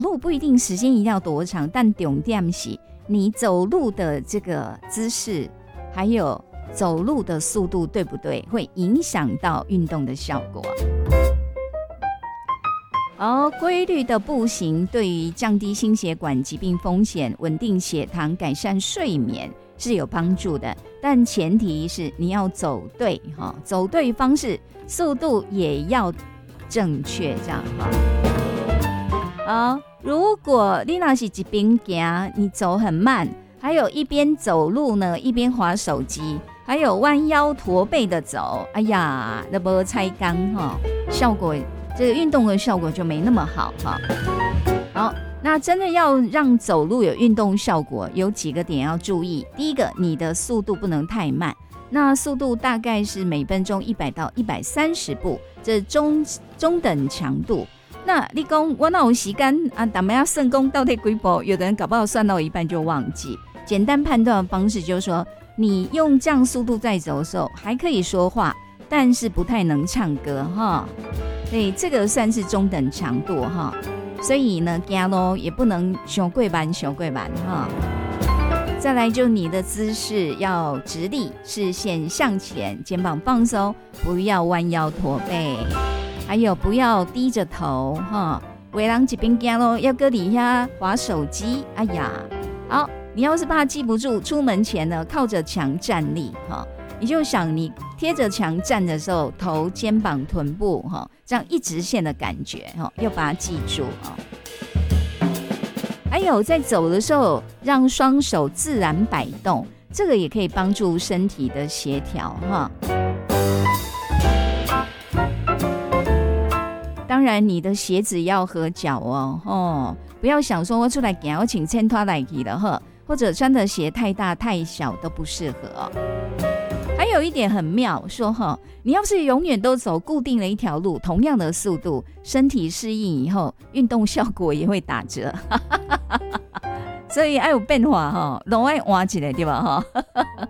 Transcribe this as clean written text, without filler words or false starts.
路不一定时间一定要多长，但重点是你走路的这个姿势，还有走路的速度对不对，会影响到运动的效果。规律的步行对于降低心血管疾病风险、稳定血糖、改善睡眠是有帮助的，但前提是你要走对，走对方式，速度也要正确，这样如果你若是一边行，你走很慢，还有一边走路呢，一边滑手机，还有弯腰驼背的走，哎呀，那没猜刚效果。这个运动的效果就没那么好哈。好，那真的要让走路有运动效果，有几个点要注意。第一个，你的速度不能太慢，那速度大概是每分钟100到130步，这是中等强度。那你说我哪有时间啊？咱们要算功到底几步？有的人搞不好算到一半就忘记。简单判断的方式就是说，你用这样速度在走的时候，还可以说话，但是不太能唱歌哈。所以这个算是中等强度哈，所以呢，走路也不能太慢哈。再来就你的姿势要直立，视线向前，肩膀放松，不要弯腰驼背，还有不要低着头哈。有的人一边走路要搁底下滑手机，哎呀，好，你要是怕记不住，出门前呢靠着墙站立哈。你就想你贴着墙站的时候，头、肩膀、臀部这样一直线的感觉要把它记住。还有在走的时候，让双手自然摆动，这个也可以帮助身体的协调当然，你的鞋子要合脚不要想说我出来走，我请牵拖来去了或者穿的鞋太大太小都不适合还有一点很妙，说你要是永远都走固定的一条路，同样的速度，身体适应以后，运动效果也会打折。所以要有变化路要换一下对吧